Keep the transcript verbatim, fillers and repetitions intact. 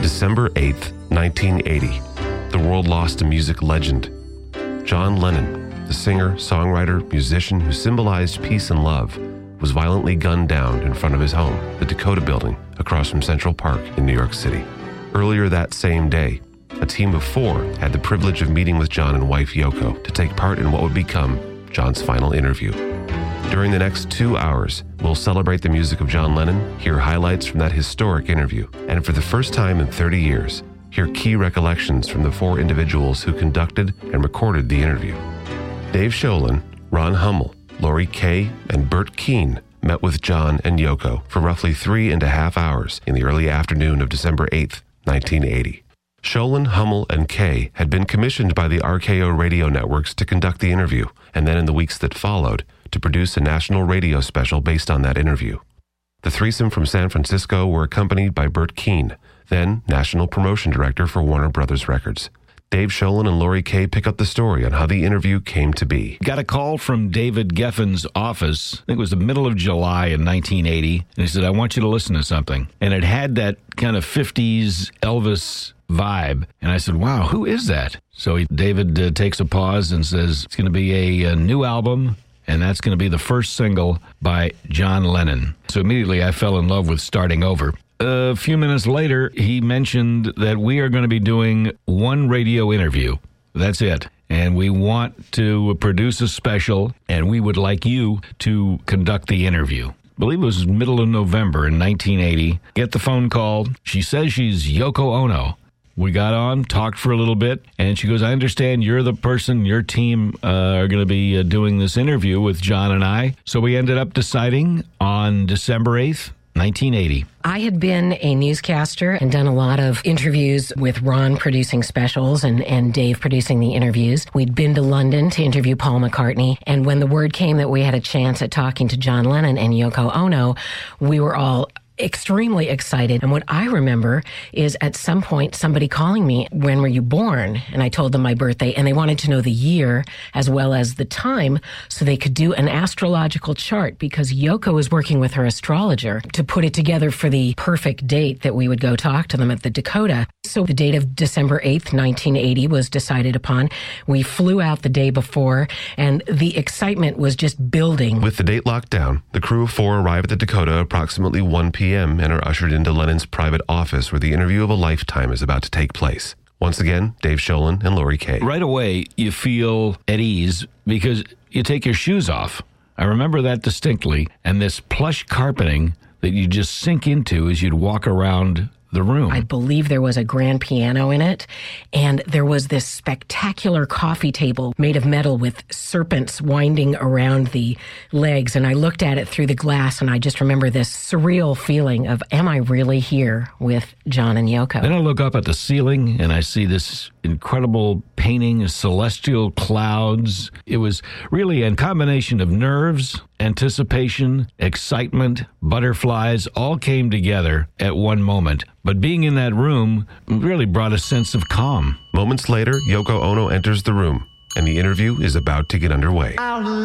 December eighth, nineteen eighty, the world lost a music legend. John Lennon, the singer, songwriter, musician who symbolized peace and love, was violently gunned down in front of his home, the Dakota Building, across from Central Park in New York City. Earlier that same day, a team of four had the privilege of meeting with John and wife Yoko to take part in what would become John's final interview. During the next two hours, we'll celebrate the music of John Lennon, hear highlights from that historic interview, and for the first time in thirty years, hear key recollections from the four individuals who conducted and recorded the interview. Dave Sholin, Ron Hummel, Lori Kay, and Bert Keane met with John and Yoko for roughly three and a half hours in the early afternoon of December eighth, nineteen eighty. Sholin, Hummel, and Kay had been commissioned by the R K O radio networks to conduct the interview, and then in the weeks that followed, to produce a national radio special based on that interview. The threesome from San Francisco were accompanied by Bert Keane, then National Promotion Director for Warner Brothers Records. Dave Sholin and Lori Kay pick up the story on how the interview came to be. Got a call from David Geffen's office. I think it was the middle of July in nineteen eighty. And he said, I want you to listen to something. And it had that kind of fifties Elvis vibe. And I said, wow, who is that? So he, David uh, takes a pause and says, it's going to be a, a new album. And that's going to be the first single by John Lennon. So immediately I fell in love with Starting Over. A few minutes later, he mentioned that we are going to be doing one radio interview. That's it. And we want to produce a special, and we would like you to conduct the interview. I believe it was middle of November in nineteen eighty. Get the phone call. She says she's Yoko Ono. We got on, talked for a little bit, and she goes, I understand you're the person, your team uh, are going to be uh, doing this interview with John and I. So we ended up deciding on December eighth, nineteen eighty. I had been a newscaster and done a lot of interviews with Ron producing specials and, and Dave producing the interviews. We'd been to London to interview Paul McCartney. And when the word came that we had a chance at talking to John Lennon and Yoko Ono, we were all extremely excited. And what I remember is at some point somebody calling me, when were you born? And I told them my birthday, and they wanted to know the year as well as the time so they could do an astrological chart, because Yoko was working with her astrologer to put it together for the perfect date that we would go talk to them at the Dakota. So the date of December eighth, nineteen eighty was decided upon. We flew out the day before, and the excitement was just building. With the date locked down, the crew of four arrive at the Dakota approximately one p.m. and are ushered into Lennon's private office where the interview of a lifetime is about to take place. Once again, Dave Sholin and Lori Kay. Right away, you feel at ease because you take your shoes off. I remember that distinctly. And this plush carpeting that you just sink into as you'd walk around the room. I believe there was a grand piano in it, and there was this spectacular coffee table made of metal with serpents winding around the legs, and I looked at it through the glass, and I just remember this surreal feeling of, am I really here with John and Yoko? Then I look up at the ceiling, and I see this incredible painting of celestial clouds. It was really a combination of nerves, anticipation, excitement, butterflies, all came together at one moment. But being in that room really brought a sense of calm. Moments later, Yoko Ono enters the room, and the interview is about to get underway.